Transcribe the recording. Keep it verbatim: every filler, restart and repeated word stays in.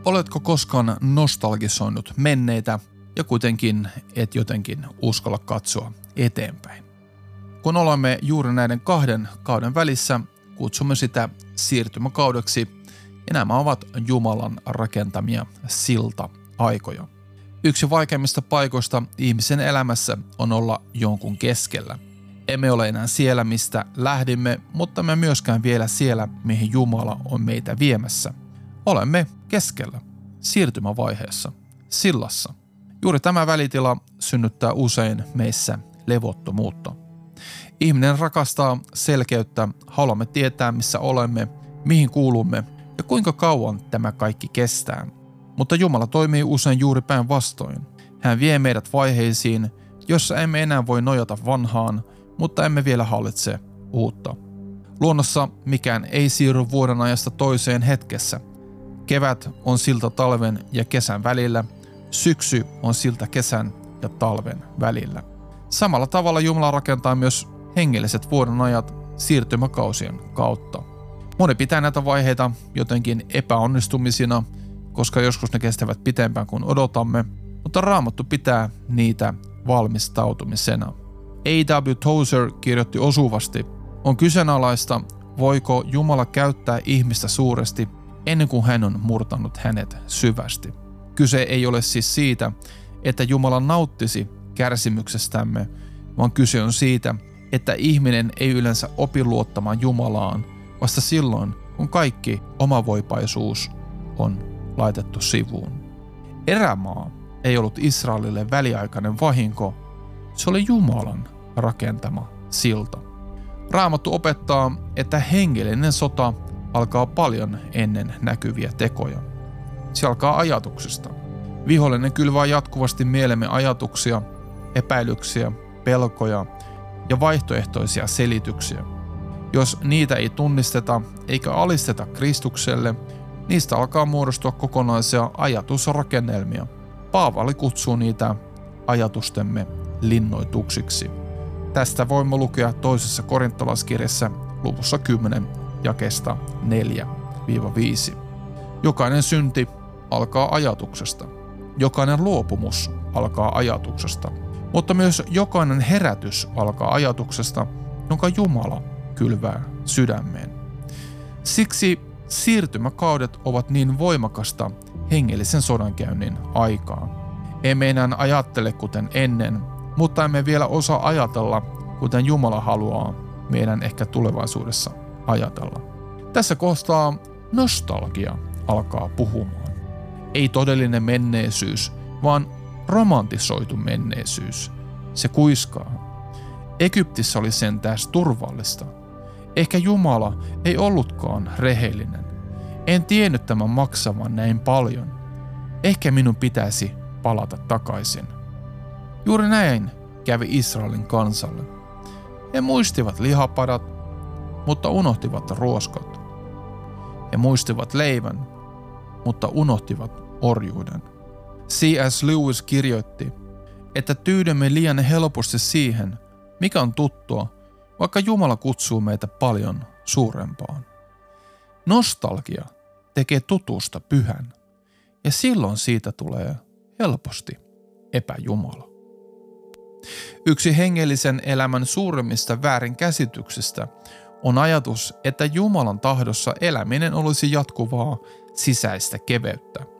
Oletko koskaan nostalgisoinut menneitä ja kuitenkin et jotenkin uskalla katsoa eteenpäin? Kun olemme juuri näiden kahden kauden välissä, kutsumme sitä siirtymäkaudeksi ja nämä ovat Jumalan rakentamia silta-aikoja. Yksi vaikeimmista paikoista ihmisen elämässä on olla jonkun keskellä. Emme ole enää siellä, mistä lähdimme, mutta me myöskään vielä siellä, mihin Jumala on meitä viemässä. Olemme keskellä, siirtymävaiheessa, sillassa. Juuri tämä välitila synnyttää usein meissä levottomuutta. Ihminen rakastaa selkeyttä, haluamme tietää missä olemme, mihin kuulumme ja kuinka kauan tämä kaikki kestää. Mutta Jumala toimii usein juuri päinvastoin. Hän vie meidät vaiheisiin, jossa emme enää voi nojata vanhaan, mutta emme vielä hallitse uutta. Luonnossa mikään ei siirry vuoden ajasta toiseen hetkessä. Kevät on silta talven ja kesän välillä, syksy on silta kesän ja talven välillä. Samalla tavalla Jumala rakentaa myös hengelliset vuodenajat siirtymäkausien kautta. Moni pitää näitä vaiheita jotenkin epäonnistumisina, koska joskus ne kestävät pitempään kuin odotamme, mutta Raamattu pitää niitä valmistautumisena. A W Tozer kirjoitti osuvasti, on kyseenalaista, voiko Jumala käyttää ihmistä suuresti ennen kuin hän on murtanut hänet syvästi. Kyse ei ole siis siitä, että Jumala nauttisi kärsimyksestämme, vaan kyse on siitä, että ihminen ei yleensä opi luottamaan Jumalaan vasta silloin, kun kaikki omavoipaisuus on laitettu sivuun. Erämaa ei ollut Israelille väliaikainen vahinko, se oli Jumalan rakentama silta. Raamattu opettaa, että hengellinen sota alkaa paljon ennen näkyviä tekoja. Se alkaa ajatuksesta. Vihollinen kylvää jatkuvasti mielemme ajatuksia, epäilyksiä, pelkoja ja vaihtoehtoisia selityksiä. Jos niitä ei tunnisteta eikä alisteta Kristukselle, niistä alkaa muodostua kokonaisia ajatusrakennelmia. Paavali kutsuu niitä ajatustemme linnoituksiksi. Tästä voimme lukea toisessa korintolaiskirjassa luvussa kymmenen jakeesta neljä viisi. Jokainen synti alkaa ajatuksesta. Jokainen luopumus alkaa ajatuksesta. Mutta myös jokainen herätys alkaa ajatuksesta, jonka Jumala kylvää sydämeen. Siksi siirtymäkaudet ovat niin voimakasta hengellisen sodankäynnin aikaa. Emme enää ajattele kuten ennen, mutta emme vielä osaa ajatella, kuten Jumala haluaa meidän ehkä tulevaisuudessa ajatella. Tässä kohtaa nostalgia alkaa puhumaan. Ei todellinen menneisyys, vaan romantisoitu menneisyys. Se kuiskaa. Egyptissä oli sentään turvallista. Ehkä Jumala ei ollutkaan rehellinen. En tiennyt tämän maksavan näin paljon. Ehkä minun pitäisi palata takaisin. Juuri näin kävi Israelin kansalle. He muistivat lihapadat, mutta unohtivat ruoskot. He muistivat leivän, mutta unohtivat orjuuden. C S Lewis kirjoitti, että tyydymme liian helposti siihen, mikä on tuttua, vaikka Jumala kutsuu meitä paljon suurempaan. Nostalgia tekee tutusta pyhän, ja silloin siitä tulee helposti epäjumala. Yksi hengellisen elämän suurimmista väärinkäsityksistä on ajatus, että Jumalan tahdossa eläminen olisi jatkuvaa sisäistä keveyttä.